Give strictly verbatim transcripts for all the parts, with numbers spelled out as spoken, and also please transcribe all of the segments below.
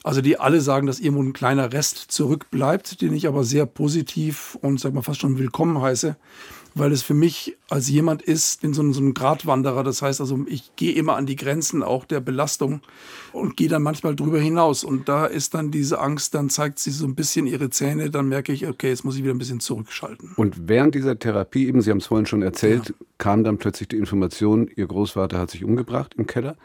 Also die alle sagen, dass irgendwo ein kleiner Rest zurückbleibt, den ich aber sehr positiv und sag mal fast schon willkommen heiße, weil es für mich als jemand ist, bin so ein, so ein Gratwanderer. Das heißt also, ich gehe immer an die Grenzen auch der Belastung und gehe dann manchmal drüber hinaus. Und da ist dann diese Angst, dann zeigt sie so ein bisschen ihre Zähne, dann merke ich, okay, jetzt muss ich wieder ein bisschen zurückschalten. Und während dieser Therapie, eben, Sie haben es vorhin schon erzählt, ja. kam dann plötzlich die Information, Ihr Großvater hat sich umgebracht im Keller.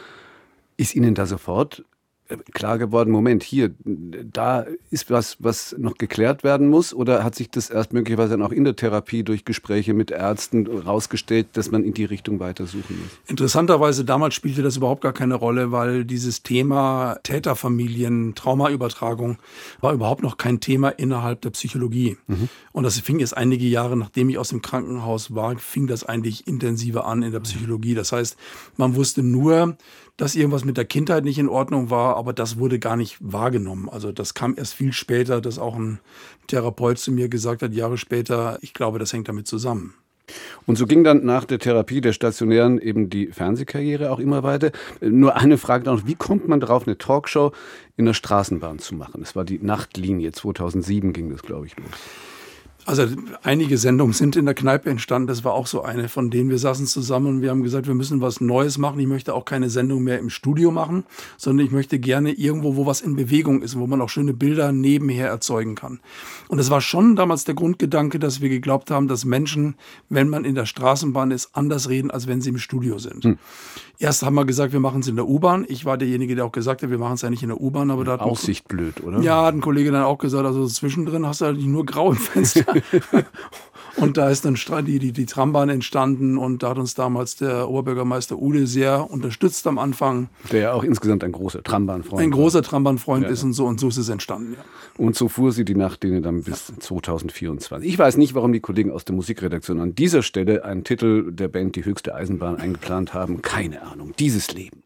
Ist Ihnen da sofort klar geworden, Moment, hier, da ist was, was noch geklärt werden muss, oder hat sich das erst möglicherweise dann auch in der Therapie durch Gespräche mit Ärzten rausgestellt, dass man in die Richtung weitersuchen muss? Interessanterweise, damals spielte das überhaupt gar keine Rolle, weil dieses Thema Täterfamilien, Traumaübertragung war überhaupt noch kein Thema innerhalb der Psychologie. Mhm. Und das fing jetzt einige Jahre, nachdem ich aus dem Krankenhaus war, fing das eigentlich intensiver an in der Psychologie. Das heißt, man wusste nur, dass irgendwas mit der Kindheit nicht in Ordnung war, aber das wurde gar nicht wahrgenommen. Also das kam erst viel später, dass auch ein Therapeut zu mir gesagt hat, Jahre später, ich glaube, das hängt damit zusammen. Und so ging dann nach der Therapie der stationären eben die Fernsehkarriere auch immer weiter. Nur eine Frage noch, wie kommt man darauf, eine Talkshow in der Straßenbahn zu machen? Das war die Nachtlinie, zweitausendsieben ging das, glaube ich, los. Also einige Sendungen sind in der Kneipe entstanden, das war auch so eine von denen. Wir saßen zusammen und wir haben gesagt, wir müssen was Neues machen. Ich möchte auch keine Sendung mehr im Studio machen, sondern ich möchte gerne irgendwo, wo was in Bewegung ist, wo man auch schöne Bilder nebenher erzeugen kann. Und das war schon damals der Grundgedanke, dass wir geglaubt haben, dass Menschen, wenn man in der Straßenbahn ist, anders reden, als wenn sie im Studio sind. Hm. Erst haben wir gesagt, wir machen es in der U-Bahn. Ich war derjenige, der auch gesagt hat, wir machen es ja nicht in der U-Bahn. Aber da hat Aussicht ein, blöd, oder? Ja, hat ein Kollege dann auch gesagt, also zwischendrin hast du halt nicht nur grau im Fenster. Und da ist dann die, die, die Trambahn entstanden und da hat uns damals der Oberbürgermeister Ude sehr unterstützt am Anfang. Der ja auch insgesamt ein großer Trambahnfreund Ein großer Trambahnfreund ja. ist und so und so ist es entstanden, ja. Und so fuhr sie die Nachtlinie dann bis ja. zweitausendvierundzwanzig. Ich weiß nicht, warum die Kollegen aus der Musikredaktion an dieser Stelle einen Titel der Band Die höchste Eisenbahn eingeplant haben. Keine Ahnung. Dieses Leben.